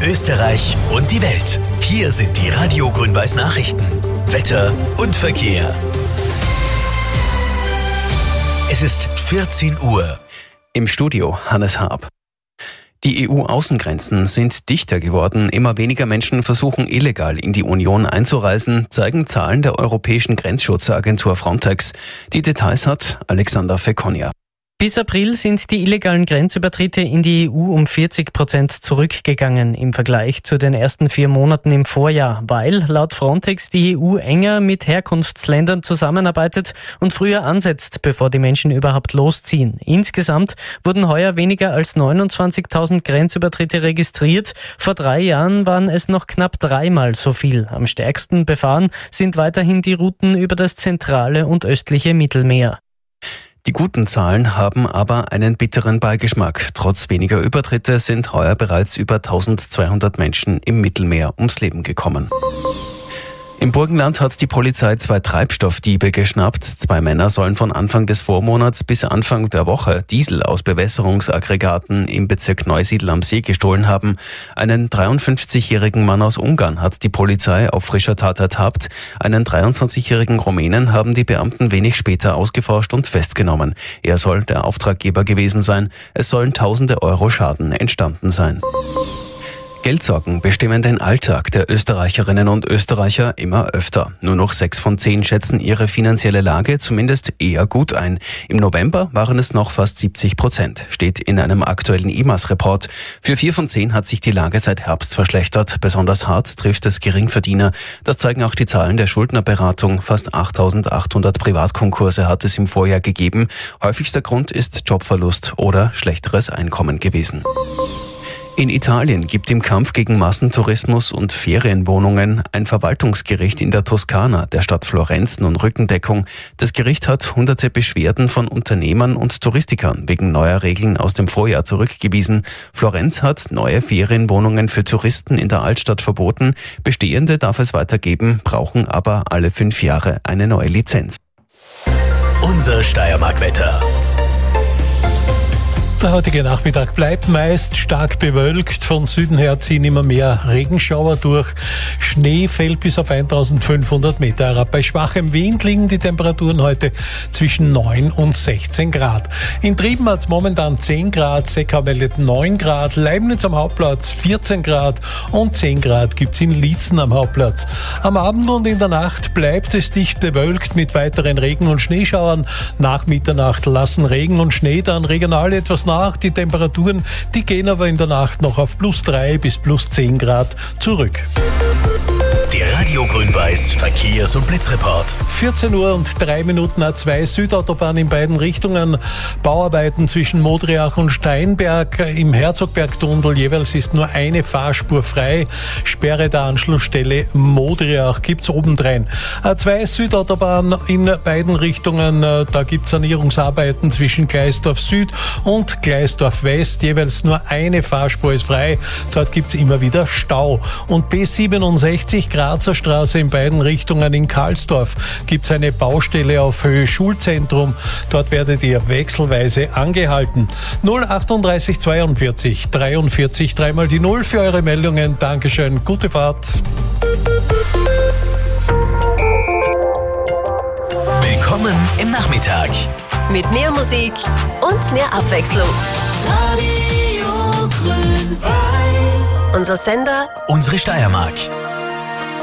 Österreich und die Welt. Hier sind die Radio Grün-Weiß Nachrichten. Wetter und Verkehr. Es ist 14 Uhr. Im Studio Hannes Haab. Die EU-Außengrenzen sind dichter geworden. Immer weniger Menschen versuchen illegal in die Union einzureisen, zeigen Zahlen der Europäischen Grenzschutzagentur Frontex. Die Details hat Alexander Fekonia. Bis April sind die illegalen Grenzübertritte in die EU um 40% zurückgegangen im Vergleich zu den ersten 4 Monaten im Vorjahr, weil laut Frontex die EU enger mit Herkunftsländern zusammenarbeitet und früher ansetzt, bevor die Menschen überhaupt losziehen. Insgesamt wurden heuer weniger als 29.000 Grenzübertritte registriert. Vor 3 Jahren waren es noch knapp 3-mal so viel. Am stärksten befahren sind weiterhin die Routen über das zentrale und östliche Mittelmeer. Die guten Zahlen haben aber einen bitteren Beigeschmack. Trotz weniger Übertritte sind heuer bereits über 1200 Menschen im Mittelmeer ums Leben gekommen. Im Burgenland hat die Polizei 2 Treibstoffdiebe geschnappt. 2 Männer sollen von Anfang des Vormonats bis Anfang der Woche Diesel aus Bewässerungsaggregaten im Bezirk Neusiedl am See gestohlen haben. Einen 53-jährigen Mann aus Ungarn hat die Polizei auf frischer Tat ertappt. Einen 23-jährigen Rumänen haben die Beamten wenig später ausgeforscht und festgenommen. Er soll der Auftraggeber gewesen sein. Es sollen tausende Euro Schaden entstanden sein. Geldsorgen bestimmen den Alltag der Österreicherinnen und Österreicher immer öfter. Nur noch 6 von 10 schätzen ihre finanzielle Lage zumindest eher gut ein. Im November waren es noch fast 70%, steht in einem aktuellen IMAS-Report. Für 4 von 10 hat sich die Lage seit Herbst verschlechtert. Besonders hart trifft es Geringverdiener. Das zeigen auch die Zahlen der Schuldnerberatung. Fast 8.800 Privatkonkurse hat es im Vorjahr gegeben. Häufigster Grund ist Jobverlust oder schlechteres Einkommen gewesen. In Italien gibt im Kampf gegen Massentourismus und Ferienwohnungen ein Verwaltungsgericht in der Toskana, der Stadt Florenz, nun Rückendeckung. Das Gericht hat hunderte Beschwerden von Unternehmern und Touristikern wegen neuer Regeln aus dem Vorjahr zurückgewiesen. Florenz hat neue Ferienwohnungen für Touristen in der Altstadt verboten. Bestehende darf es weitergeben, brauchen aber alle 5 Jahre eine neue Lizenz. Unser Steiermark-Wetter. Der heutige Nachmittag bleibt meist stark bewölkt. Von Süden her ziehen immer mehr Regenschauer durch. Schnee fällt bis auf 1500 Meter herab. Bei schwachem Wind liegen die Temperaturen heute zwischen 9 und 16 Grad. In Trieben hat es momentan 10 Grad, Seckau meldet 9 Grad, Leibniz am Hauptplatz 14 Grad und 10 Grad gibt's in Liezen am Hauptplatz. Am Abend und in der Nacht bleibt es dicht bewölkt mit weiteren Regen- und Schneeschauern. Nach Mitternacht lassen Regen und Schnee dann regional etwas nach. Die Temperaturen, die gehen aber in der Nacht noch auf +3 bis +10 Grad zurück. Der Radio Grün-Weiß Verkehrs- und Blitzreport. 14 Uhr und 3 Minuten A2 Südautobahn in beiden Richtungen. Bauarbeiten zwischen Modriach und Steinberg im Herzogbergtunnel. Jeweils ist nur eine Fahrspur frei. Sperre der Anschlussstelle Modriach gibt's obendrein. A2 Südautobahn in beiden Richtungen. Da gibt's Sanierungsarbeiten zwischen Gleisdorf Süd und Gleisdorf West. Jeweils nur eine Fahrspur ist frei. Dort gibt's immer wieder Stau. Und B67 Grazer Straße in beiden Richtungen in Karlsdorf gibt's eine Baustelle auf Höhe Schulzentrum. Dort werdet ihr wechselweise angehalten. 038 42 43 3 die 0 für eure Meldungen. Dankeschön, gute Fahrt. Willkommen im Nachmittag. Mit mehr Musik und mehr Abwechslung. Radio Grün-Weiß. Unser Sender, unsere Steiermark.